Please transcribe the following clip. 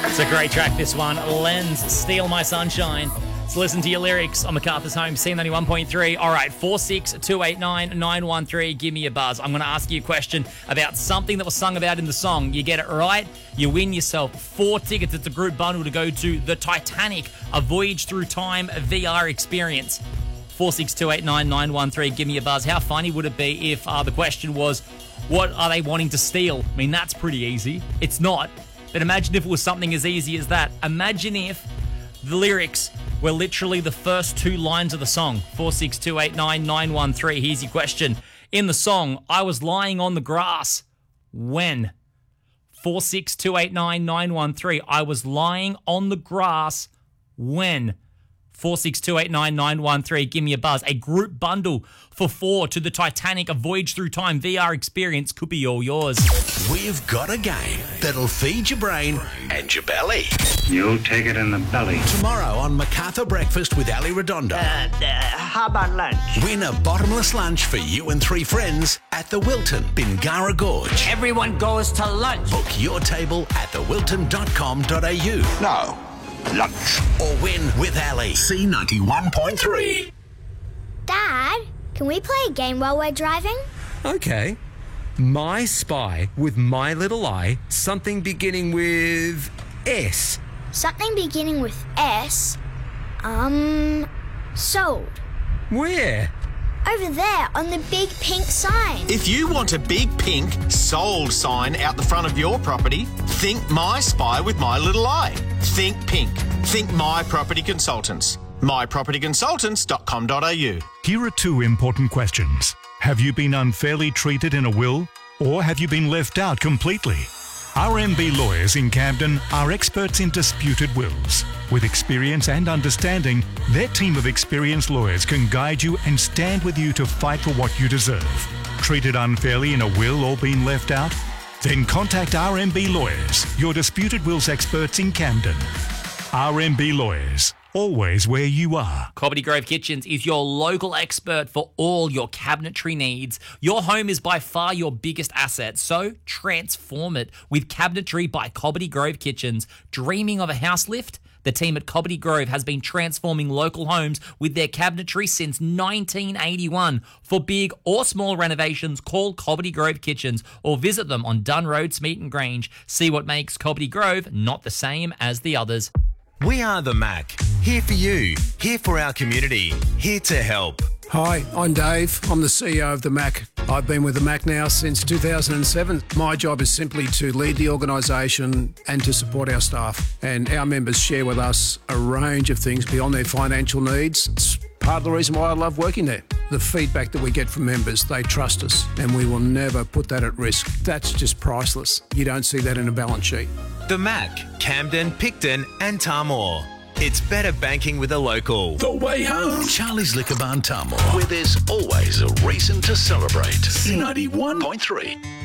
It's a great track, this one. Lens, Steal My Sunshine. So listen to your lyrics on MacArthur's Home, C91.3. All right, 46289 give me a buzz. I'm going to ask you a question about something that was sung about in the song. You get it right, you win yourself 4 tickets. It's a group bundle to go to the Titanic, a Voyage Through Time VR experience. 46289 give me a buzz. How funny would it be if the question was, what are they wanting to steal? I mean, that's pretty easy. It's not. But imagine if it was something as easy as that. Imagine if the lyrics were literally the first 2 lines of the song. 46289 Here's your question. In the song, I was lying on the grass. When? 46289 I was lying on the grass. When? 46289 give me a buzz. A group bundle for 4 to the Titanic, a Voyage Through Time VR experience could be all yours. We've got a game that'll feed your brain and your belly. You'll take it in the belly. Tomorrow on MacArthur Breakfast with Ali Redondo. How about lunch? Win a bottomless lunch for you and 3 friends at the Wilton, Bingara Gorge. Everyone goes to lunch. Book your table at thewilton.com.au. No. Lunch. Or win with Ali. C91.3. Dad, can we play a game while we're driving? Okay. My Spy with My Little Eye, something beginning with S. Something beginning with S? Sold. Where? Over there on the big pink sign. If you want a big pink sold sign out the front of your property, think My Spy with My Little Eye. Think pink. Think My Property Consultants. mypropertyconsultants.com.au. Here are 2 important questions. Have you been unfairly treated in a will, or have you been left out completely? RMB Lawyers in Camden are experts in disputed wills. With experience and understanding, their team of experienced lawyers can guide you and stand with you to fight for what you deserve. Treated unfairly in a will or been left out? Then contact RMB Lawyers, your disputed wills experts in Camden. RMB Lawyers, always where you are. Cobbitty Grove Kitchens is your local expert for all your cabinetry needs. Your home is by far your biggest asset, so transform it with cabinetry by Cobbitty Grove Kitchens. Dreaming of a house lift? The team at Cobbitty Grove has been transforming local homes with their cabinetry since 1981. For big or small renovations, call Cobbitty Grove Kitchens or visit them on Dunn Road, Smeaton Grange. See what makes Cobbitty Grove not the same as the others. We are the Mac. Here for you. Here for our community. Here to help. Hi, I'm Dave. I'm the CEO of the Mac. I've been with the Mac now since 2007. My job is simply to lead the organisation and to support our staff. And our members share with us a range of things beyond their financial needs. It's part of the reason why I love working there. The feedback that we get from members, they trust us, and we will never put that at risk. That's just priceless. You don't see that in a balance sheet. The Mac, Camden, Picton and Tamor. It's better banking with a local. The way home. Charlie's Liquor Barn Tamor, where there's always a reason to celebrate. 91.3.